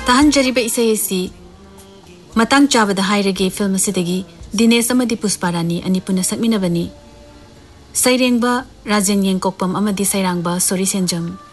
ताहनजरीब इसे मतंग चावद हाइरगे फिल्म असिदगी दिनेश अमदी पुष्पारानी अनि पुनः सकमिनबनी सैरेंगबा राजेंग येंकोकपम अमदी सैरांगबा सोरी सेंजम।